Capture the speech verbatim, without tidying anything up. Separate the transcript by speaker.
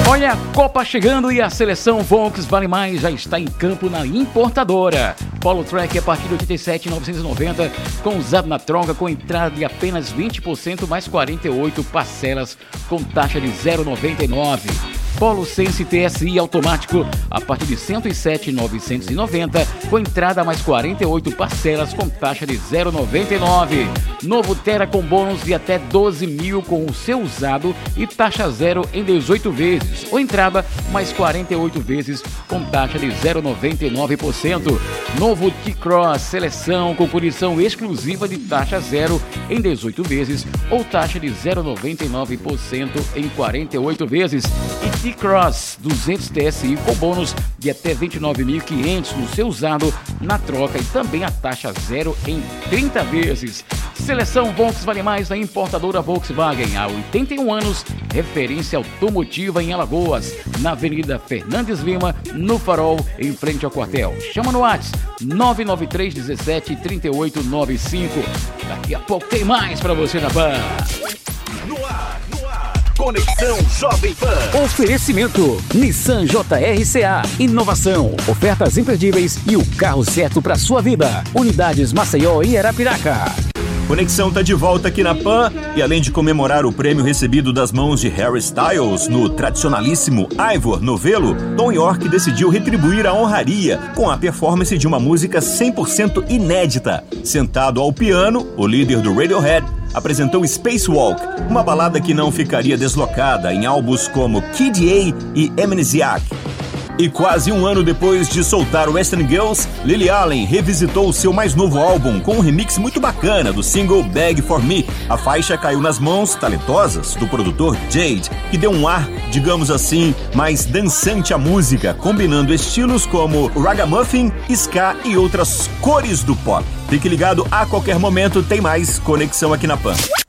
Speaker 1: Olha a Copa chegando e a seleção Volkswagen Mais já está em campo na importadora. Polo Track a partir de oitenta e sete mil novecentos e noventa, com usado na troca com entrada de apenas vinte por cento mais quarenta e oito parcelas com taxa de zero vírgula noventa e nove. Polo Sense T S I automático a partir de cento e sete mil novecentos e noventa, com entrada mais quarenta e oito parcelas com taxa de zero vírgula noventa e nove. Novo Terra com bônus de até doze mil com o seu usado e taxa zero em dezoito vezes, ou entrada mais quarenta e oito vezes com taxa de zero vírgula noventa e nove por cento. Novo T-Cross seleção com condição exclusiva de taxa zero em dezoito vezes ou taxa de zero vírgula noventa e nove por cento em quarenta e oito vezes. E T-Cross duzentos T S I com bônus de até vinte e nove mil e quinhentos no seu usado na troca e também a taxa zero em trinta vezes. Seleção Volkswagen Mais na importadora Volkswagen há oitenta e um anos, referência automotiva em Alagoas, na Avenida Fernandes Lima, no Farol, em frente ao quartel. Chama no WhatsApp nove nove três dezessete trinta e oito noventa e cinco. Daqui a pouco tem mais pra você na Pan.
Speaker 2: No ar, no ar. Conexão Jovem Pan.
Speaker 3: Oferecimento Nissan J R C A. Inovação, ofertas imperdíveis e o carro certo para sua vida. Unidades Maceió e Arapiraca.
Speaker 2: Conexão tá de volta aqui na Pan e além de comemorar o prêmio recebido das mãos de Harry Styles no tradicionalíssimo Ivor Novello, Tom York decidiu retribuir a honraria com a performance de uma música cem por cento inédita. Sentado ao piano, o líder do Radiohead apresentou Spacewalk, uma balada que não ficaria deslocada em álbuns como Kid A e Amnesiac. E quase um ano depois de soltar Western Girls, Lily Allen revisitou o seu mais novo álbum com um remix muito bacana do single Beg For Me. A faixa caiu nas mãos talentosas do produtor Jade, que deu um ar, digamos assim, mais dançante à música, combinando estilos como ragamuffin, ska e outras cores do pop. Fique ligado, a qualquer momento tem mais Conexão aqui na Pan.